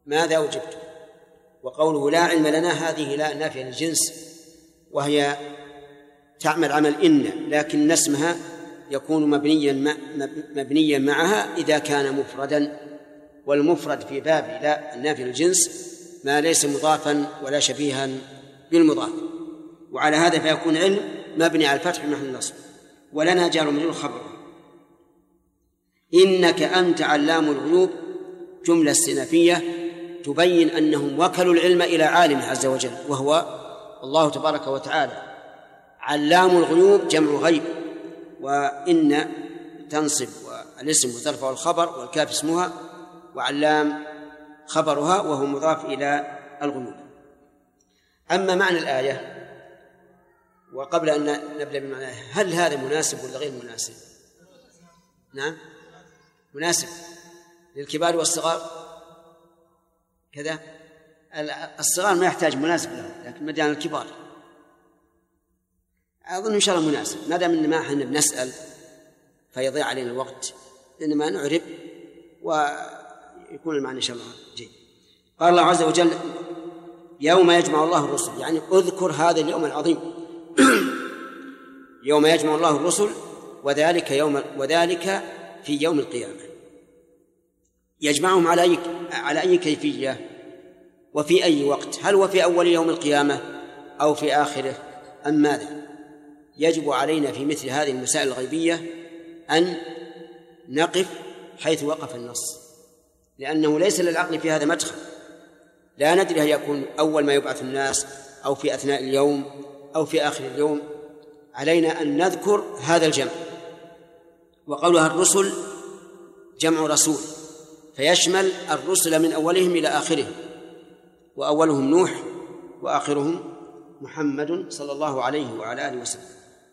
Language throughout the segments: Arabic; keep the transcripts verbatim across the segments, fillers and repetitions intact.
ماذا أجبتم. وقوله لا علم لنا هذه لا نافية للجنس، وهي تعمل عمل إن، لكن اسمها يكون مبنيا مبنيا معها إذا كان مفردا، والمفرد في باب لا النافية للجنس ما ليس مضافا ولا شبيها بالمضاف. وعلى هذا فيكون علم مبني على الفتح محل النصب. ولنا جار ومجرور خبر. إنك أنت علام الغيوب جملة استئنافية تبين أنهم وكلوا العلم إلى عالم عز وجل وهو الله تبارك وتعالى. علام الغيوب جمع غيب، وإن تنصب والاسم وترفع الخبر والكاف اسمها، وعلام خبرها وهو مضاف إلى الغيوب. أما معنى الآية، وقبل أن نبدأ بمعنى الآية، هل هذا مناسب ولا غير مناسب؟ نعم مناسب للكبار والصغار كذا. الصغار ما يحتاج مناسب لهم، لكن مدام الكبار أظن إن شاء الله مناسب، ما دام إن ما احنا بنسأل فيضيع علينا الوقت، إنما نعرب ويكون المعنى إن شاء الله جيد. قال الله عز وجل يوم يجمع الله الرسل، يعني اذكر هذا اليوم العظيم يوم يجمع الله الرسل، وذلك يوم وذلك في يوم القيامة. يجمعهم على أي على أي كيفية وفي أي وقت؟ هل هو في أول يوم القيامة أو في آخره أم ماذا؟ يجب علينا في مثل هذه المسائل الغيبية أن نقف حيث وقف النص، لأنه ليس للعقل في هذا مدخل. لا ندري هل يكون أول ما يبعث الناس أو في أثناء اليوم أو في آخر اليوم. علينا أن نذكر هذا الجمع. وقولها الرسل جمع رسول، فيشمل الرسل من أولهم إلى آخرهم، وأولهم نوح وآخرهم محمد صلى الله عليه وعلى آله وسلم.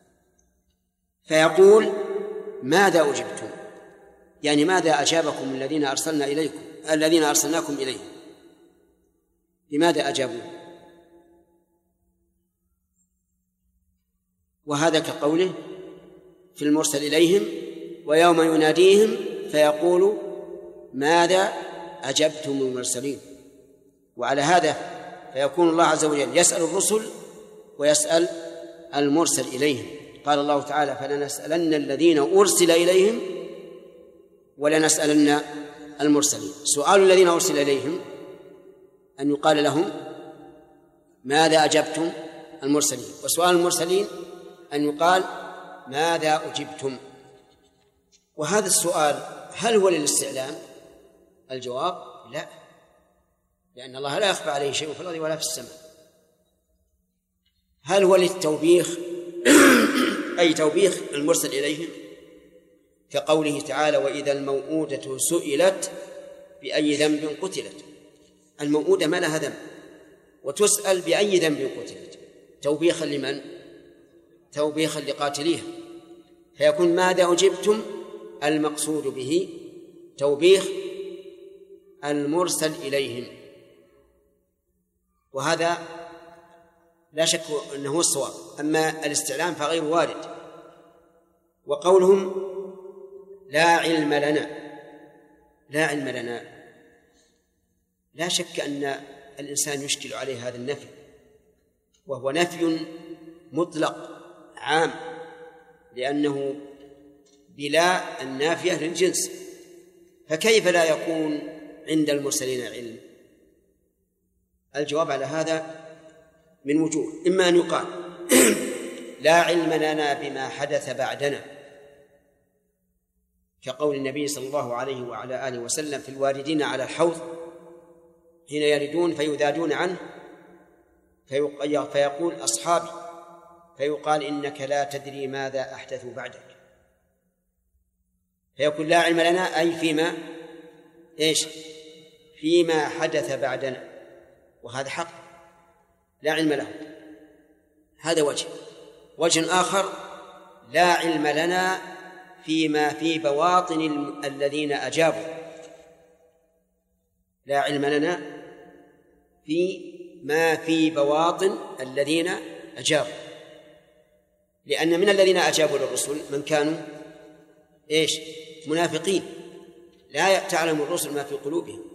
فيقول ماذا أجبتم، يعني ماذا أجابكم الذين أرسلنا إليكم الذين أرسلناكم إليهم، لماذا أجابوا؟ وهذا كقوله في المرسل إليهم ويوم يناديهم فيقول ماذا أجبتم المرسلين. وعلى هذا فيكون الله عز وجل يسأل الرسل ويسأل المرسل إليهم. قال الله تعالى فلنسألن الذين أرسل إليهم ولنسألن المرسلين. سؤال الذين أرسل إليهم أن يقال لهم ماذا أجبتم المرسلين، وسؤال المرسلين أن يقال ماذا أجبتم. وهذا السؤال هل هو للاستعلام؟ الجواب لا، لأن الله لا يخفى عليه شيء في الأرض ولا في السماء. هل هو للتوبيخ أي توبيخ المرسل إليهم، كقوله تعالى وإذا الموءودة سئلت بأي ذنب قتلت. الموءودة ما لها ذنب وتسأل بأي ذنب قتلت، توبيخا لمن؟ توبيخا لقاتليها. فيكون ماذا أجبتم المقصود به توبيخ المرسل إليهم، وهذا لا شك أنه الصواب. أما الاستعلام فغير وارد. وقولهم لا علم لنا، لا علم لنا، لا شك أن الإنسان يشكل عليه هذا النفي، وهو نفي مطلق عام، لأنه بلا النافية للجنس، فكيف لا يكون عند المرسلين علم؟ الجواب على هذا من وجوه. إما أن يقال لا علم لنا بما حدث بعدنا، كقول النبي صلى الله عليه وعلى آله وسلم في الواردين على الحوض حين يردون فيذادون عنه فيقول أصحابي، فيقال إنك لا تدري ماذا أحدثوا بعدك، فيقول لا علم لنا أي فيما إيش فيما حدث بعدنا، وهذا حق لا علم له. هذا وجه. وجه آخر لا علم لنا فيما في بواطن الذين أجابوا، لا علم لنا في ما في بواطن الذين أجابوا، لأن من الذين أجابوا للرسل من كانوا إيش منافقين، لا تعلم الرسل ما في قلوبهم،